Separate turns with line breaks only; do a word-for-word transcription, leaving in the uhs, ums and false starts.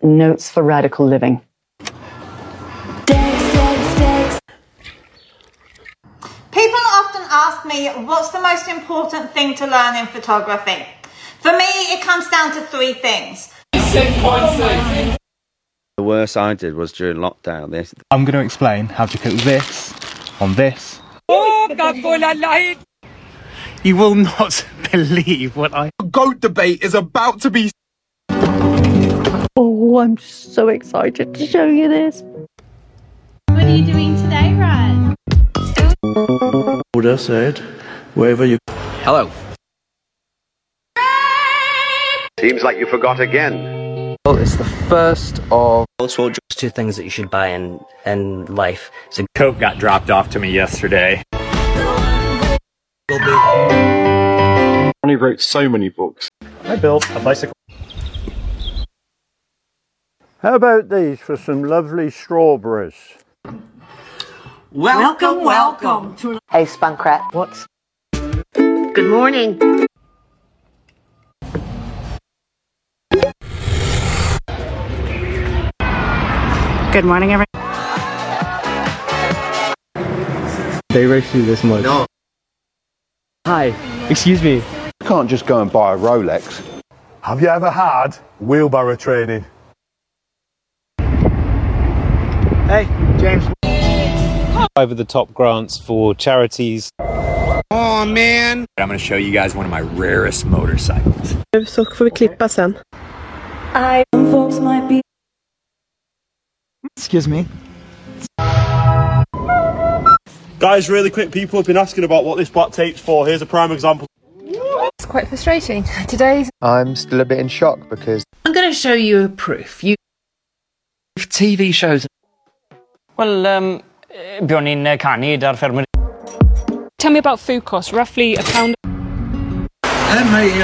Notes for Radical Living.
People often ask me, what's the most important thing to learn in photography? For me, it comes down to three things.
six point six.
The worst I did was during lockdown. This.
I'm going to explain how to cook this on this. You will not believe what I...
GOAT debate is about to be...
Oh, I'm so excited to show you this.
What are you doing today, Ryan?
Buddha said, wherever you...
Hello.
Seems like you forgot again.
Well, it's the first of also just two things that you should buy in, in life.
A coat got dropped off to me yesterday.
Ronnie wrote so many books.
I built a bicycle.
How about these for some lovely strawberries?
Welcome, welcome to...
Hey, Spunkrat. What's...
Good morning.
Good morning, everyone.
They race you this much.
No.
Hi, excuse me.
You can't just go and buy a Rolex.
Have you ever had wheelbarrow training?
Hey, James.
Over the top grants for charities.
Oh man!
I'm going to show you guys one of my rarest motorcycles.
Så får vi klippa sen.
I folks might be...
Excuse me.
Guys, really quick, people have been asking about what this black tape's for. Here's a prime example.
It's quite frustrating. Today's...
I'm still a bit in shock because...
I'm going to show you a proof. You...
T V shows.
Well, um... Björn in Kanye, därför...
Tell me about food costs. Roughly a pound...